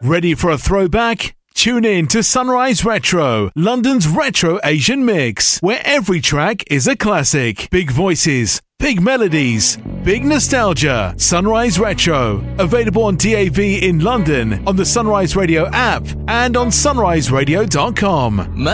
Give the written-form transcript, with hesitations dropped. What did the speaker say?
Ready for a throwback? Tune in to Sunrise Retro, London's retro Asian mix, where every track is a classic. Big voices, big melodies, big nostalgia. Sunrise Retro, available on DAB in London, on the Sunrise Radio app, and on sunriseradio.com.